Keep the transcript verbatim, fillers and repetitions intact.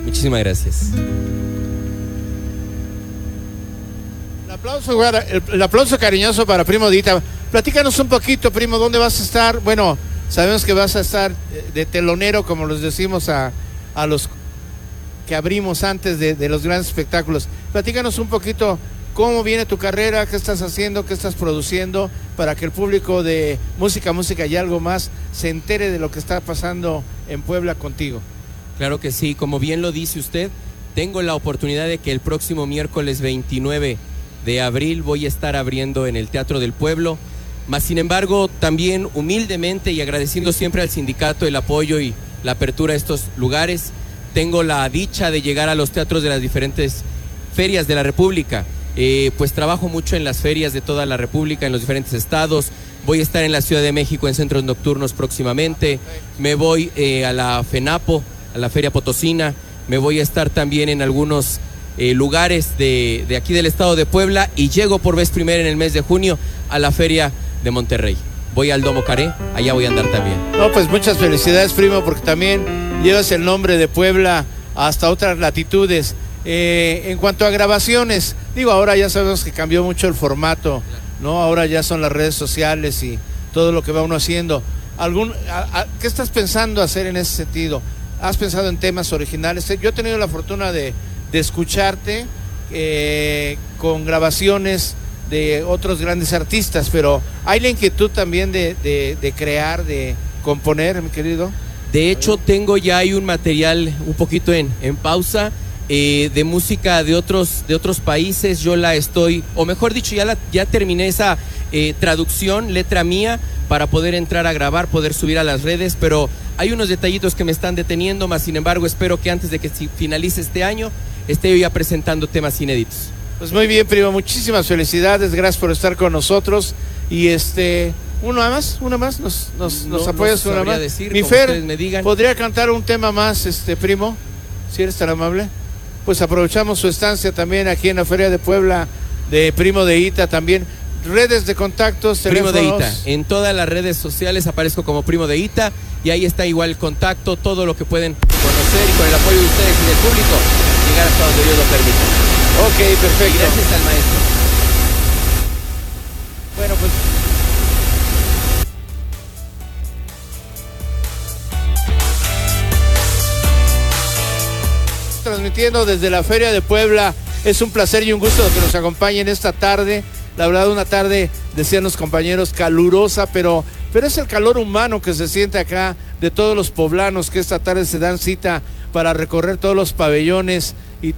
Muchísimas gracias. El aplauso, el, el aplauso cariñoso para Primo de Ita. Platícanos un poquito, Primo, ¿dónde vas a estar? Bueno, sabemos que vas a estar de telonero, como les decimos a, a los que abrimos antes de, de los grandes espectáculos. Platícanos un poquito cómo viene tu carrera, qué estás haciendo, qué estás produciendo, para que el público de Música, Música y Algo Más se entere de lo que está pasando en Puebla contigo. Claro que sí, como bien lo dice usted, tengo la oportunidad de que el próximo miércoles veintinueve de abril voy a estar abriendo en el Teatro del Pueblo, mas sin embargo también humildemente y agradeciendo siempre al sindicato el apoyo y la apertura a estos lugares, tengo la dicha de llegar a los teatros de las diferentes ferias de la República. Eh, pues trabajo mucho en las ferias de toda la República, en los diferentes estados. Voy a estar en la Ciudad de México en centros nocturnos próximamente. Me voy eh, a la FENAPO, a la Feria Potosina. Me voy a estar también en algunos eh, lugares de, de aquí del estado de Puebla, y llego por vez primera en el mes de junio a la Feria de Monterrey. Voy al Domo Caré, allá voy a andar también. No, pues muchas felicidades, Primo, porque también llevas el nombre de Puebla hasta otras latitudes. Eh, en cuanto a grabaciones, digo, ahora ya sabemos que cambió mucho el formato, ¿no? Ahora ya son las redes sociales y todo lo que va uno haciendo. ¿Algún, a, a, ¿Qué estás pensando hacer en ese sentido? ¿Has pensado en temas originales? Yo he tenido la fortuna de, de escucharte eh, con grabaciones de otros grandes artistas, pero ¿hay la inquietud también de, de, de crear, de componer, mi querido? De hecho, tengo ya hay un material un poquito en, en pausa. Eh, de música de otros, de otros países. Yo la estoy, o mejor dicho, ya, la, ya terminé esa eh, traducción, letra mía, para poder entrar a grabar, poder subir a las redes, pero hay unos detallitos que me están deteniendo, más sin embargo espero que antes de que finalice este año esté yo ya presentando temas inéditos. Pues muy bien, Primo, muchísimas felicidades, gracias por estar con nosotros, y este... ¿Una más? ¿Una más? ¿Nos, nos, no, nos apoyas no una más? Decir, Mi Fer, me digan. ¿podría cantar un tema más, este Primo? Si eres tan amable. Pues aprovechamos su estancia también aquí en la Feria de Puebla de Primo de Ita también. Redes de contactos, teléfonos. Primo de Ita, en todas las redes sociales aparezco como Primo de Ita, y ahí está igual el contacto, todo lo que pueden conocer, y con el apoyo de ustedes y del público, llegar hasta donde Dios lo permita. Ok, perfecto. Y gracias al maestro. Bueno, pues... transmitiendo desde la Feria de Puebla. Es un placer y un gusto que nos acompañen esta tarde. La verdad, una tarde, decían los compañeros, calurosa, pero, pero es el calor humano que se siente acá de todos los poblanos que esta tarde se dan cita para recorrer todos los pabellones y